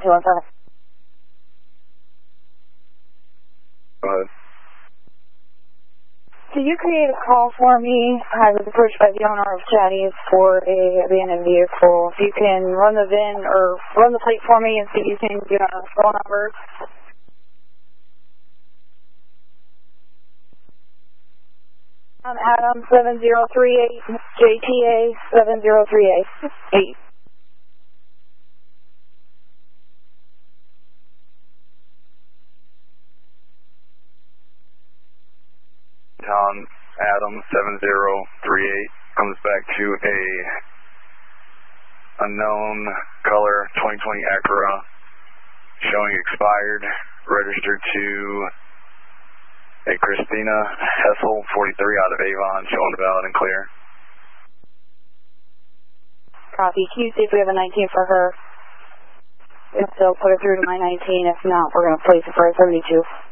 217. Go ahead. Could you create a call for me? I was approached by the owner of Chatty's for a abandoned vehicle. If you can run the VIN or run the plate for me and see if you can get our phone number. I'm Adam 7038, JTA 7038. Tom Adam 7038 comes back to a unknown color 2020 Acura showing expired, registered to a Christina Hessel 43 out of Avon, showing valid and clear. Copy. Can you see if we have a 19 for her? If so, put it through to my 19. If not, we're going to place it for a 72.